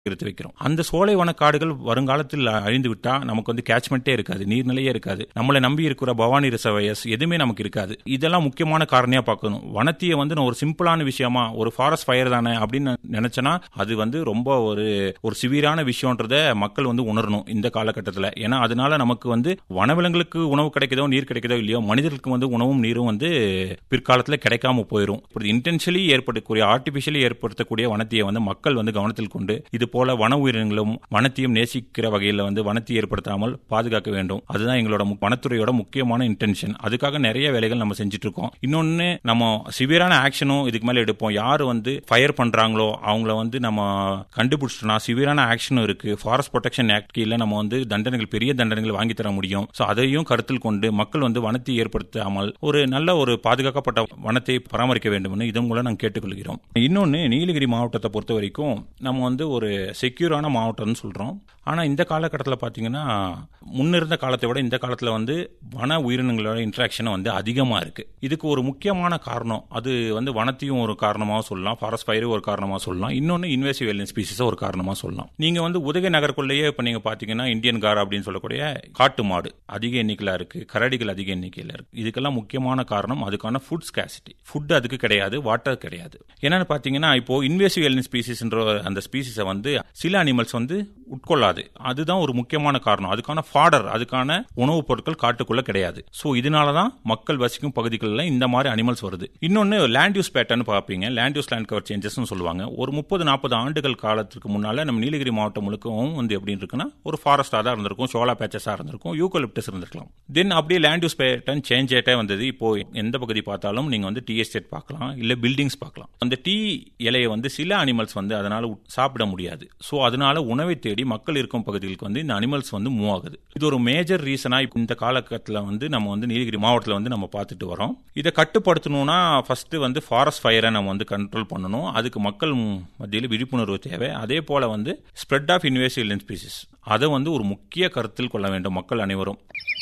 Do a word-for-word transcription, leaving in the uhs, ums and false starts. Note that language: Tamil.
எடுத்து வைக்கிறோம். அந்த சோலை வனக்காடுகள் வருங்காலத்தில் அழிந்து விட்டா நமக்கு வந்து கேட்ச்மெண்ட்டே இருக்காது, நீர்நிலையே இருக்காது. நம்மளை நம்பி இருக்கிற பவானி ரிசர்வாயர்ஸ் எதுவுமே நமக்கு இருக்காது. இதெல்லாம் முக்கியமான காரணியா பார்க்கணும். வனத்தையை வந்து நான் ஒரு சிம்பிளான விஷயமா ஒரு ஃபாரஸ்ட் ஃபயர் தானே அப்படின்னு நினைச்சேன்னா அது வந்து ரொம்ப ஒரு ஒரு சிவியரான விஷயம்ன்றத மக்கள் வந்து உணரணும் இந்த காலகட்டத்தில். ஏன்னா அதனால நமக்கு வந்து வனவிலங்குகளுக்கு உணவு கிடைக்குதோ நீர் கிடைக்குதோ இல்லையோ, மனிதர்களுக்கு வந்து உணவும் நீரும் வந்து பிற்காலத்தில் கிடைக்காம போயிடும். இன்டென்ஷனலி ஏற்படக்கூடிய ஆர்டிபிஷியலி ஏற்படுத்தக்கூடிய வனத்தையை வந்து மக்கள் வந்து கவனத்தில் கொண்டு இது போல வன உயிரினங்களும் வனத்தையும் நேசிக்கிற வகையில் வந்து வனத்தை ஏற்படுத்தாமல் பாதுகாக்க வேண்டும். அதுதான் எங்களோட வனத்துறையோட முக்கியமான இன்டென்ஷன். அதுக்காக நிறைய வேலைகள் நம்ம செஞ்சுட்டு இருக்கோம். இன்னொன்னு, நம்ம சிவியரான ஆக்ஷனும் இதுக்கு மேல எடுப்போம். யாரு வந்து ஃபயர் பண்றாங்களோ அவங்கள வந்து நம்ம கண்டுபிடிச்சிட்டோம்னா சிவியரான ஆக்ஷனும் இருக்கு. ஃபாரஸ்ட் ப்ரொடெக்ஷன் ஆக்ட் கீழ நம்ம வந்து தண்டனைகள், பெரிய தண்டனைகள் வாங்கி தர முடியும். ஸோ அதையும் கருத்தில் கொண்டு மக்கள் வந்து வனத்தை ஏற்படுத்தாமல் ஒரு நல்ல ஒரு பாதுகாக்கப்பட்ட வனத்தை பராமரிக்க வேண்டும் இதன் மூலம் நாங்கள் கேட்டுக்கொள்கிறோம். இன்னொன்னு, நீலகிரி மாவட்டத்தை பொறுத்த வரைக்கும் நம்ம வந்து ஒரு செக்யூரான மாவட்டம்னு சொல்கிறோம். ஆனால் இந்த காலகட்டத்தில் பார்த்தீங்கன்னா முன்னிருந்த காலத்தை விட இந்த காலத்தில் வந்து வன உயிரினங்களோட இன்ட்ராக்ஷன் வந்து அதிகமாக இருக்குது. இதுக்கு ஒரு முக்கியமான காரணம், அது வந்து வனத்தையும் ஒரு காரணமாக சொல்லலாம், ஃபாரஸ்ட் ஃபயரும் ஒரு காரணமாக சொல்லலாம், இன்னொன்று இன்வேசிவ் ஏலியன் ஸ்பீசிஸை ஒரு காரணமாக சொல்லலாம். நீங்கள் வந்து உதகை நகருக்குள்ளேயே இப்போ நீங்கள் பார்த்தீங்கன்னா இந்தியன் கார் அப்படின்னு சொல்லக்கூடிய காட்டு மாடு அதிக எண்ணிக்கையில் இருக்குது, கரடிகள் அதிக எண்ணிக்கையில் இருக்குது. இதுக்கெல்லாம் முக்கியமான காரணம் அதுக்கான ஃபுட் ஸ்கேசிட்டி. ஃபுட் அதுக்கு கிடையாது, வாட்டர் கிடையாது. என்னன்னு பார்த்தீங்கன்னா இப்போ இன்வேசிவ் ஏலியன் ஸ்பீசிஸ்ன்ற அந்த ஸ்பீசிஸை வந்து சில அனிமல்ஸ் வந்து உட்கொள்ளாது. அதுதான் ஒரு முக்கியமான காரணம். அதுக்கான ஃபாடர், அதுக்கான உணவுப் பொருட்கள் காட்டுக்குள்ள கிடையாது. ஸோ இதனாலதான் மக்கள் வசிக்கும் பகுதிகளில் இந்த மாதிரி அனிமல்ஸ் வருது. இன்னொன்னு, லேண்ட் யூஸ் பேட்டர்ன் பார்ப்பீங்க, land use land cover changes சொல்லுவாங்க. ஒரு முப்பது நாற்பது ஆண்டுகள் காலத்துக்கு முன்னால நம்ம நீலகிரி மாவட்டம் முழுக்கவும் வந்து எப்படி இருக்குன்னா ஒரு ஃபாரஸ்டா தான் இருந்திருக்கும், சோலா பேச்சஸா இருந்திருக்கும், யூக்கலிப்டஸ் இருந்திருக்கலாம். தென் அப்படியே லேண்ட் யூஸ் பேட்டர்ன் சேஞ்ச் ஆயிட்டே வந்தது. இப்போ எந்த பகுதி பார்த்தாலும் நீங்க வந்து டீ எஸ்டேட் பார்க்கலாம், இல்ல பில்டிங்ஸ் பார்க்கலாம். அந்த டீ இலையை வந்து சில அனிமல்ஸ் வந்து அதனால சாப்பிட முடியாது. ஸோ அதனால உணவை தேடி மக்கள் இருக்கும் பகுதிகளுக்கு வந்து இந்த அனிமல்ஸ் வந்து மூவ் ஆகுது. இது ஒரு மேஜர் ரீசனா இந்த காலகட்டத்தில் வந்து நம்ம வந்து நீலகிரி மாவட்டத்தில் வந்து நம்ம பார்த்துட்டு வரோம். இதை கட்டுப்படுத்தணும்னா ஃபர்ஸ்ட் வந்து ஃபாரஸ்ட் ஃபயரை நம்ம வந்து கண்ட்ரோல் பண்ணணும். அதுக்கு மக்கள் மத்தியில் விழிப்புணர்வு தேவை. அதே போல வந்து spread of invasive alien species அதை வந்து ஒரு முக்கிய கருத்தில் கொள்ள வேண்டும் மக்கள் அனைவரும்.